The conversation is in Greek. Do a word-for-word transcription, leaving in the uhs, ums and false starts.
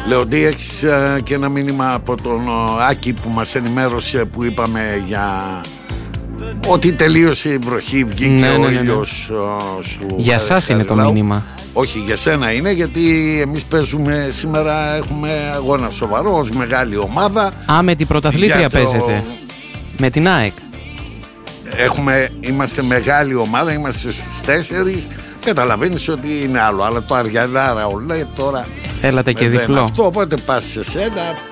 Λεοντή, έχεις ε, και ένα μήνυμα από τον ο, Άκη που μας ενημέρωσε, που είπαμε για ότι τελείωσε η βροχή, βγήκε ναι, ναι, ναι, ο ναι. ήλιος στο για σας είναι το μήνυμα. Όχι, για σένα είναι, γιατί εμείς παίζουμε σήμερα, έχουμε αγώνα σοβαρό ως μεγάλη ομάδα. Α, με την πρωταθλήτρια το... παίζετε. Με την ΑΕΚ. Έχουμε, είμαστε μεγάλη ομάδα, είμαστε στους τέσσερις. Καταλαβαίνεις ότι είναι άλλο. Αλλά το Αριανάρα όλα τώρα. Θέλατε και δεν διπλό. Αυτό, οπότε πας σε σένα.